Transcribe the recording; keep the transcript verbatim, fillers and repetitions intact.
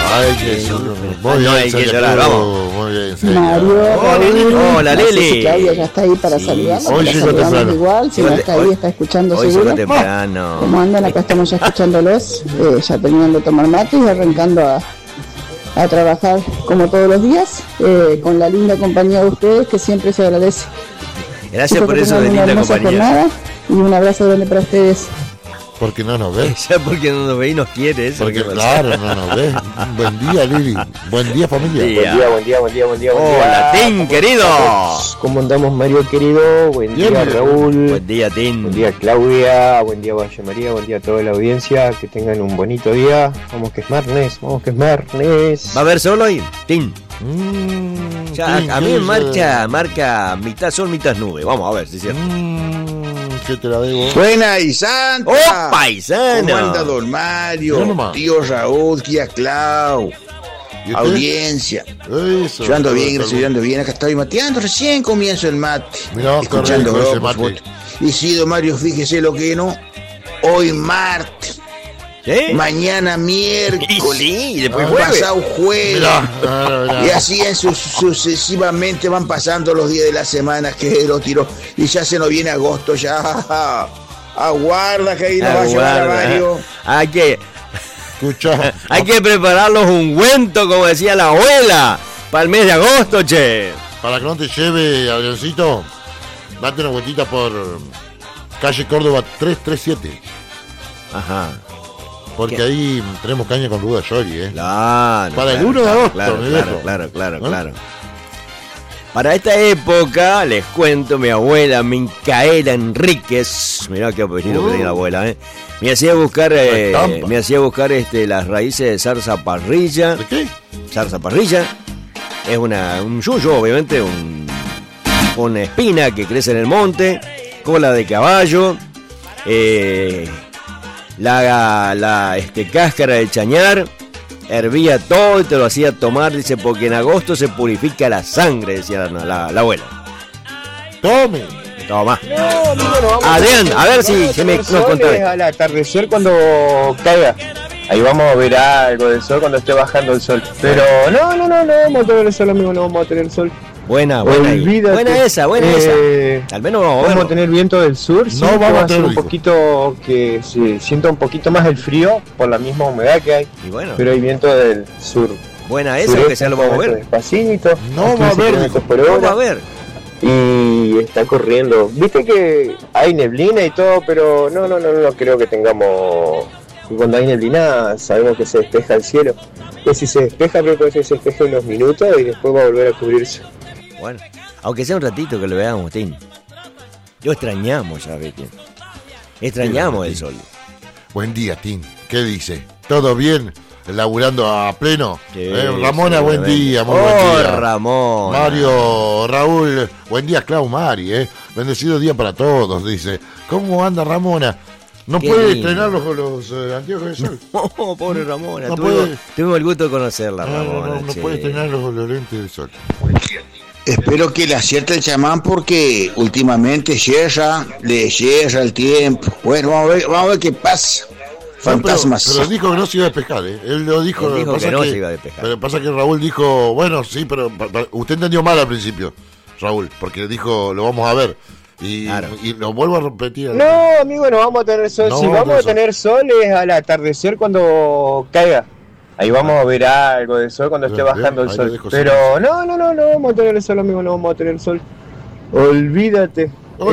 Ay, que muy bien, no hay que llorar, vamos. Muy bien, señor. Mario, Raúl, hola, no sé Lili. si Claudia ya está ahí para Sí, saludarnos. hoy la llegó saludamos temprano. igual, si no está ahí, está escuchando Hoy seguro. llegó temprano. ¿Cómo andan? Acá estamos ya escuchándolos, eh, ya terminando de tomar mate y arrancando a, a trabajar como todos los días, eh, con la linda compañía de ustedes que siempre se agradece. Gracias Espero por que eso de tengan una linda hermosa compañía. jornada y un abrazo grande para ustedes. Porque no nos ves. Ya porque no nos ve y nos quiere, eso. Porque ¿qué pasa? claro, no nos ves. Buen día, Lili. Buen día, familia. Sí. Buen día, buen día, buen día, buen día. buen Hola, día. Tim, querido. ¿Cómo andamos, Mario, querido? Buen Bien, día, bien. Raúl. Buen día, Tim. Buen día, Claudia. Buen día, Valle María. Buen día a toda la audiencia. Que tengan un bonito día. Vamos que es martes. Vamos que es martes. ¿Va a haber sol hoy? Tim. Mm, Ya, sí, a mí sí, en sí. marcha marca mitad sol, mitad nube. Vamos a ver si es cierto. Mm, ¿qué te la debo? Buena y santa. ¡Oh, paisano! ¿Cómo anda don Yo Mario? nomás. Tío Raúl, tía Clau, ¿Y usted? audiencia. Eso. Yo ando bien, todo, gracias, yo ando bien. Acá estoy mateando, recién comienzo el mate. Mirá, qué escuchando rico ese grupos, mate. fotos. Y sí, don Mario, fíjese lo que no. Hoy martes, ¿Sí? mañana Y miércoles, sí, y después Ah, jueves. pasado jueves. Mirá, mirá, mirá. Y así en sus- sucesivamente van pasando los días de la semana que lo tiró. Y ya se nos viene agosto, ya. Aguarda que ahí nos va a llevar a Aguarda. Mario. Hay que, Escuchá. hay que preparar los ungüentos, como decía la abuela, para el mes de agosto, che. Para que no te lleve, Adriancito, date una vueltita por calle Córdoba trescientos treinta y siete. Ajá. Porque ¿Qué? ahí tenemos caña con Ruda Yori, ¿eh? Claro. Para el claro, uno de claro, agosto, Claro, mi claro, viejo. claro, claro, ¿Eh? claro. Para esta época, les cuento, mi abuela Micaela Enríquez, mirá qué apellido Uh. que tenía la abuela, ¿eh? Me hacía buscar, eh, Estampa. me hacía buscar este, las raíces de zarza parrilla. ¿De qué? Zarza parrilla es una, un yuyo, obviamente, un, una espina que crece en el monte, cola de caballo, eh, la, la este, cáscara de chañar, hervía todo y te lo hacía tomar, dice, porque en agosto se purifica la sangre, decía la, la- la abuela. Tome. Toma. No, amigo, no vamos Adrián, a ver si vamos se me tener nos sol contás. al atardecer cuando caiga. Ahí vamos a ver algo del sol cuando esté bajando el sol. Pero no, no, no, no vamos a tener el sol, amigo, no vamos a tener el sol. Buena, buena. ahí. Olvídate. Buena esa, buena Eh, esa. Al menos vamos a Vamos verlo. a tener viento del sur, sí, No que vamos va a a ser tener un viento. poquito que se sienta un poquito más el frío por la misma humedad que hay, Y bueno, pero hay viento del sur. buena esa, sureste, que sea lo vamos a ver. Despacito, No a va a quince haber, kilómetros por Vamos a hora, ver. y está corriendo. Viste que hay neblina y todo, pero no, no, no, no creo que tengamos. Y cuando hay neblina sabemos que se despeja el cielo. Que si se despeja, creo que se despeja unos minutos y después va a volver a cubrirse. Bueno, aunque sea un ratito que lo veamos, Tim. Yo extrañamos, ¿sabes qué? Extrañamos el sol. Buen día, Tim. ¿Qué dice? ¿Todo bien? ¿Laburando a pleno? Sí, Eh, Ramona, buen seguramente. día, muy Oh, buen día. Ramón. Mario, Raúl, buen día, Clau Mari, ¿eh? Bendecido día para todos, dice. ¿Cómo anda Ramona? ¿No Qué puede lindo. estrenar los, los eh, anteojos de sol? Oh, pobre Ramona. No tuvimos, puede. tuvimos el gusto de conocerla, No, no, Ramona. no, no che. puede estrenar los, los lentes de sol. Espero que le acierte el chamán porque últimamente yerra, le yerra el tiempo. Bueno, vamos a ver, vamos a ver qué pasa. Fantasmas. No, pero, pero dijo que no se iba a despejar, ¿eh? Él lo dijo. Él dijo pasa que no se iba a despejar. Pero pasa que Raúl dijo, bueno, sí, pero pa- pa- usted entendió mal al principio, Raúl, porque dijo, lo vamos a ver. Y, Claro. y lo vuelvo a repetir. No, amigo, no vamos a tener sol. No si vamos a vamos a tener tener sol es al atardecer cuando caiga. Ahí vamos a ver algo de sol cuando esté Bien, bajando el ahí lo sol. dejo Pero no, no, no, no vamos a tener el sol, amigo, no vamos a tener el sol. Olvídate.